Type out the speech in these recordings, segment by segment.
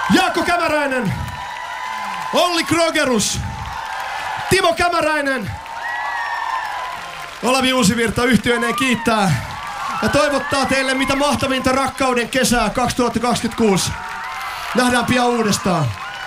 Jaakko Kämäräinen, Olli Krogerus, Timo Kämäräinen, Olavi Uusivirta yhtyeineen kiittää ja toivottaa teille mitä mahtavinta rakkauden kesää 2026. Nähdään pian uudestaan.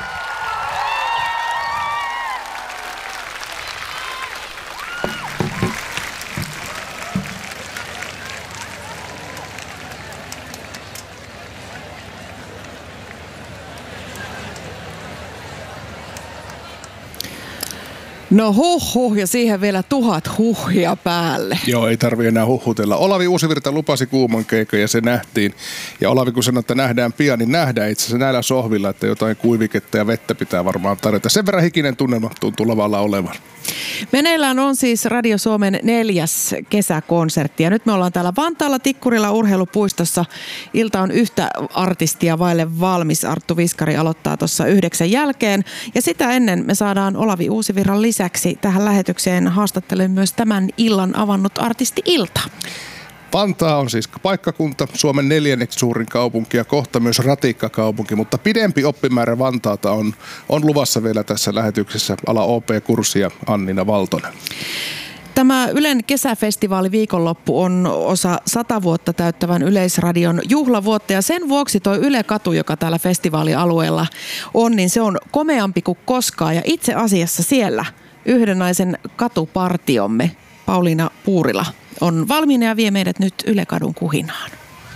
No huhhuh ja siihen vielä 1000 huhia päälle. Joo, ei tarvi enää huhutella. Olavi Uusivirta lupasi kuuman keikan ja se nähtiin. Ja Olavi kun sanoi, että nähdään pian, niin nähdään itse asiassa näillä sohvilla, että jotain kuiviketta ja vettä pitää varmaan tarjota. Sen verran hikinen tunnelma tuntuu lavalla olevan. Meneillään on siis Radio Suomen 4. kesäkonsertti ja nyt me ollaan täällä Vantaalla Tikkurilla urheilupuistossa. Ilta on yhtä artistia vaille valmis. Arttu Viskari aloittaa tuossa 9 jälkeen ja sitä ennen me saadaan Olavi Uusivirran lisäksi tähän lähetykseen haastattelemaan myös tämän illan avannut artisti Ilta. Vantaa on siis paikkakunta, Suomen 4. suurin kaupunki ja kohta myös ratikkakaupunki, mutta pidempi oppimäärä Vantaata on luvassa vielä tässä lähetyksessä. Ala OP-kurssia Annina Valtonen. Tämä Ylen kesäfestivaali viikonloppu on osa 100 vuotta täyttävän Yleisradion juhlavuotta ja sen vuoksi toi Yle-katu, joka täällä festivaalialueella on, niin se on komeampi kuin koskaan ja itse asiassa siellä yhden naisen katupartiomme Pauliina Puurila on valmiina ja vie meidät nyt Yle-kadun kuhinaan.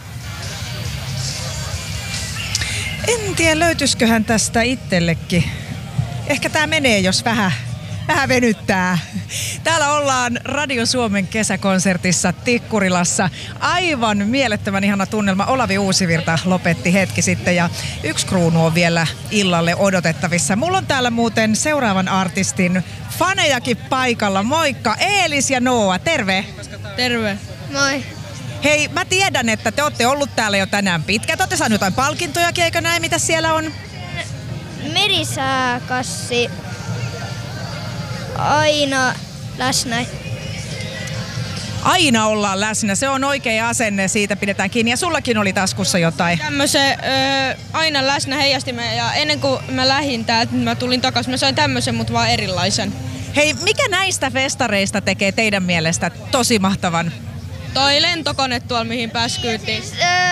En tiedä, löytyisiköhän tästä itsellekin. Ehkä tää menee, jos vähän venyttää. Täällä ollaan Radio Suomen kesäkonsertissa Tikkurilassa. Aivan mielettömän ihana tunnelma. Olavi Uusivirta lopetti hetki sitten ja 1 kruunu on vielä illalle odotettavissa. Mulla on täällä muuten seuraavan artistin fanejakin paikalla. Moikka, Eelis ja Noa. Terve. Terve. Moi. Hei, mä tiedän, että te olette ollut täällä jo tänään pitkään. Te olette saaneet jotain palkintojakin, eikö näin? Mitä siellä on? Merisääkassi. Aina läsnä. Aina ollaan läsnä. Se on oikea asenne, siitä pidetään kiinni. Ja sullakin oli taskussa jotain. Tämmöisen aina läsnä heijastimen ja ennen kuin mä lähdin täältä, mä tulin takaisin. Mä sain tämmöisen, mutta vaan erilaisen. Hei, mikä näistä festareista tekee teidän mielestä tosi mahtavan? Toi lentokone tuolla, mihin pääskyytiin.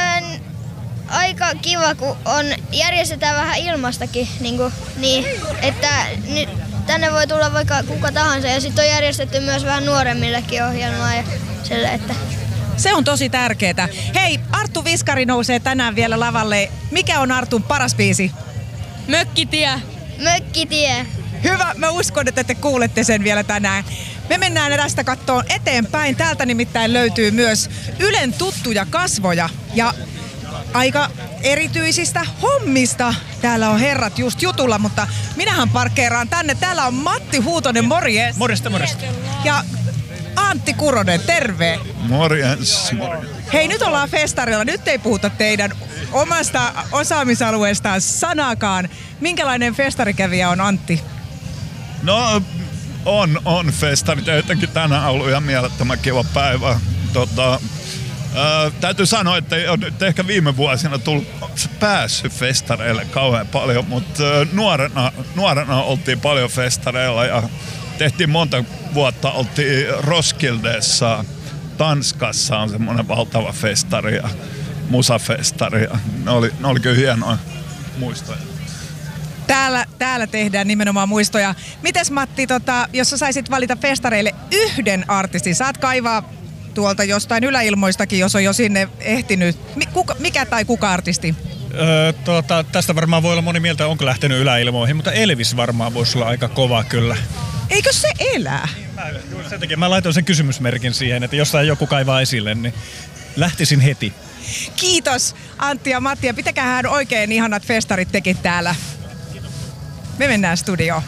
Aika kiva, kun järjestetään vähän ilmastakin. Niin, että tänne voi tulla vaikka kuka tahansa ja sitten on järjestetty myös vähän nuoremmillekin ohjelmaa ja sille, että... Se on tosi tärkeetä. Hei, Arttu Viskari nousee tänään vielä lavalle. Mikä on Artun paras biisi? Mökkitie. Mökkitie. Hyvä, mä uskon, että te kuulette sen vielä tänään. Me mennään tästä kattoon eteenpäin. Täältä nimittäin löytyy myös Ylen tuttuja kasvoja ja aika erityisistä hommista. Täällä on herrat just jutulla, mutta minähän parkkeeraan tänne. Täällä on Matti Huutonen, morjes. Morjesta. Ja Antti Kuronen, terve. Morjens. Hei, nyt ollaan festarilla. Nyt ei puhuta teidän omasta osaamisalueestaan sanakaan. Minkälainen festarikävijä on Antti? No, on festarit. Jotenkin tänään on ollut ihan mielettömän kiva päivä. Täytyy sanoa, että ei ole nyt ehkä viime vuosina päässyt festareille kauhean paljon, mutta nuorena oltiin paljon festareilla ja tehtiin monta vuotta, oltiin Roskildessa, Tanskassa on semmoinen valtava festari ja musafestari. Ne oli kyllä hienoja muistoja. Täällä tehdään nimenomaan muistoja. Mites Matti, jos sä saisit valita festareille yhden artistin, saat kaivaa tuolta jostain yläilmoistakin, jos on jo sinne ehtinyt. Mikä tai kuka artisti? Tästä varmaan voi olla moni mieltä, onko lähtenyt yläilmoihin, mutta Elvis varmaan voisi olla aika kova kyllä. Eikö se elää? Sen takia mä laitoin sen kysymysmerkin siihen, että jostain joku kaivaa esille, niin lähtisin heti. Kiitos Antti ja Matti ja pitäkäähän oikein ihanat festarit tekin täällä. Me mennään studioon.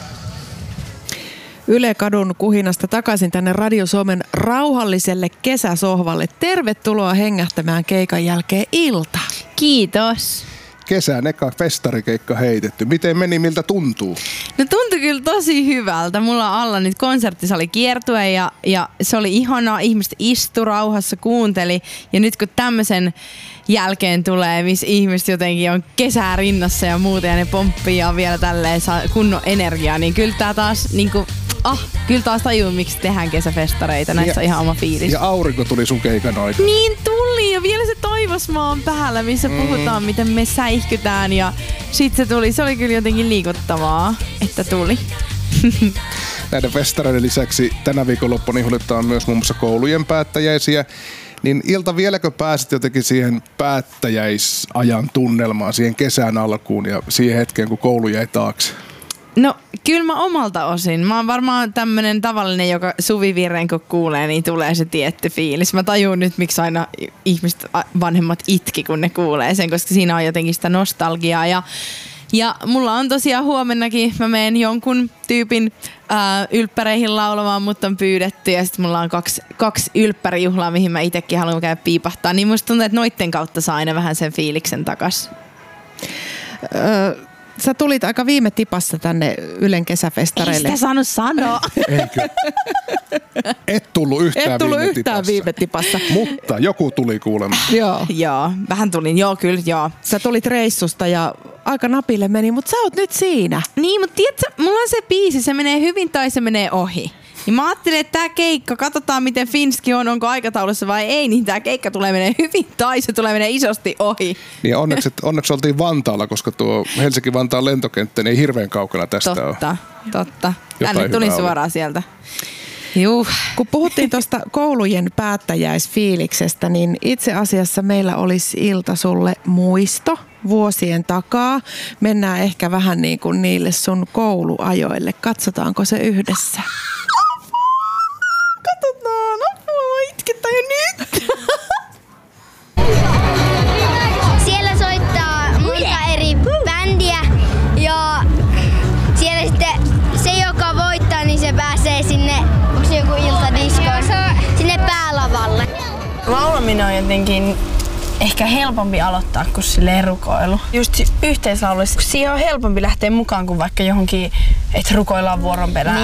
Yle-kadun kuhinasta takaisin tänne Radio Suomen rauhalliselle kesäsohvalle. Tervetuloa hengähtämään keikan jälkeen Ilta. Kiitos. Kesän eka festarikeikka heitetty. Miten meni, miltä tuntuu? No tuntui kyllä tosi hyvältä. Mulla on alla nyt konserttisali kiertue ja se oli ihanaa. Ihmiset istu rauhassa, kuunteli. Ja nyt kun tämmöisen jälkeen tulee, missä ihmiset jotenkin on kesää rinnassa ja muuta ja ne pomppii ja vielä tälleen saa kunnon energiaa, niin kyllä tää taas niinku... kyllä taas tajuu, miksi tehdään kesäfestareita. Näissä on ihan oma fiilis. Ja aurinko tuli sun keikan aikana. Niin tuli. Ja vielä se Toivosmaa on päällä, missä puhutaan, miten me säihkytään. Ja sit se tuli. Se oli kyllä jotenkin liikuttavaa, että tuli. Näiden festareiden lisäksi tänä viikonloppuna juhlitaan myös muun muassa koulujen päättäjäisiä. Niin Ilta, vieläkö pääsit jotenkin siihen päättäjäisajan tunnelmaan, siihen kesän alkuun ja siihen hetkeen, kun koulu jäi taakse? No kyllä mä omalta osin. Mä oon varmaan tämmönen tavallinen, joka suvivirren kun kuulee, niin tulee se tietty fiilis. Mä tajun nyt, miksi aina ihmiset vanhemmat itki, kun ne kuulee sen, koska siinä on jotenkin sitä nostalgiaa. Ja mulla on tosiaan huomennakin, mä menen jonkun tyypin ylppäreihin laulamaan, mutta on pyydetty. Ja sitten mulla on kaksi ylppärijuhlaa, mihin mä itekin haluan käydä piipahtaa. Niin musta tuntuu, että noitten kautta saa aina vähän sen fiiliksen takas. Sä tulit aika viime tipassa tänne Ylen kesäfestareille. Ei sitä saanut sanoa. Eikö? Et tullut yhtään viime tipassa. Mutta joku tuli kuulemaan. Joo, vähän tulin. Joo, kyllä, joo. Sä tulit reissusta ja aika napille meni, mutta sä oot nyt siinä. Niin, mutta tiedätkö, mulla on se biisi, se menee hyvin tai se menee ohi. Niin mä ajattelin, että tää keikka, katsotaan miten Finski on, onko aikataulussa vai ei, niin tää keikka tulee menee hyvin tai se tulee menee isosti ohi. Niin onneksi oltiin Vantaalla, koska tuo Helsinki-Vantaan lentokenttä ei hirveän kaukana tästä ole. Totta. Tänne tuli suoraan sieltä. Juh. Kun puhuttiin tuosta koulujen päättäjäisfiiliksestä, niin itse asiassa meillä olisi Ilta sulle muisto vuosien takaa. Mennään ehkä vähän niin kuin niille sun kouluajoille. Katsotaanko se yhdessä? Katsotaan. Itketään jo nyt. Siellä soittaa monta eri bändiä ja siellä sitten se, joka voittaa, niin se pääsee sinne, onko se joku iltadisko, sinne päälavalle. Laulaminen on jotenkin ehkä helpompi aloittaa kuin silleen rukoilu. Just yhteislauluissa, siihen on helpompi lähteä mukaan kuin vaikka johonkin, että rukoillaan vuoron perään.